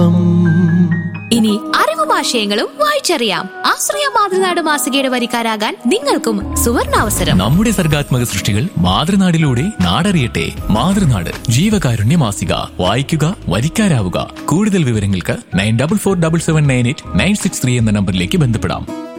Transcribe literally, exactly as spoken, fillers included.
ഇനി അറിവും ആശയങ്ങളും വായിച്ചറിയാം. ആശ്രയ മാതൃനാട് മാസികയുടെ വരിക്കാരാകാൻ നിങ്ങൾക്കും സുവർണാവസരം. നമ്മുടെ സർഗാത്മക സൃഷ്ടികൾ മാതൃനാടിലൂടെ നാടറിയട്ടെ. മാതൃനാട് ജീവകാരുണ്യ മാസിക. വായിക്കുക, വരിക്കാരാവുക. കൂടുതൽ വിവരങ്ങൾക്ക് nine double four double seven nine eight nine six three എന്ന നമ്പറിലേക്ക് ബന്ധപ്പെടാം.